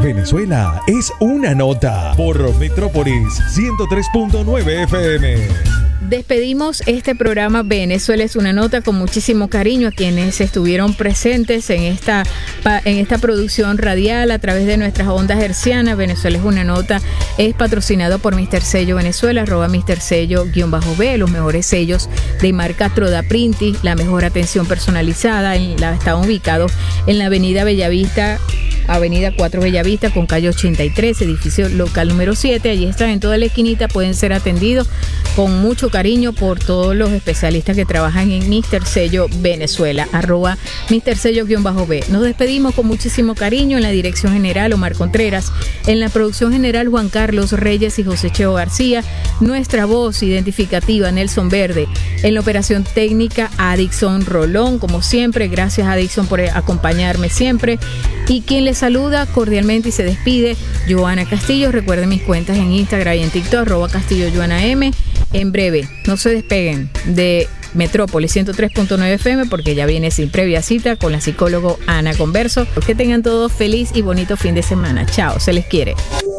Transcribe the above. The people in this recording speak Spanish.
Venezuela es una nota por Metrópolis 103.9 FM. Despedimos este programa Venezuela es una nota con muchísimo cariño a quienes estuvieron presentes en esta producción radial a través de nuestras ondas hercianas. Venezuela es una nota es patrocinado por Mr. Sello Venezuela, @MrSello_B, los mejores sellos de marca Troda Printi, la mejor atención personalizada. Están ubicados en la avenida Bellavista, Avenida 4 Bellavista con calle 83, edificio local número 7. Allí están en toda la esquinita, pueden ser atendidos con mucho cariño por todos los especialistas que trabajan en Mr. Sello Venezuela, @MrSello_B. Nos despedimos con muchísimo cariño. En la dirección general, Omar Contreras. En la producción general, Juan Carlos Reyes y José Cheo García. Nuestra voz identificativa, Nelson Verde. En la operación técnica, Adixon Rolón. Como siempre, gracias a Adixon por acompañarme siempre. Y quien les saluda cordialmente y se despide, Joana Castillo. Recuerden mis cuentas en Instagram y en TikTok, @CastilloJoanaM. En breve, no se despeguen de Metrópolis 103.9 FM porque ya viene Sin Previa Cita con la psicóloga Ana Converso. Que tengan todos feliz y bonito fin de semana. Chao, se les quiere.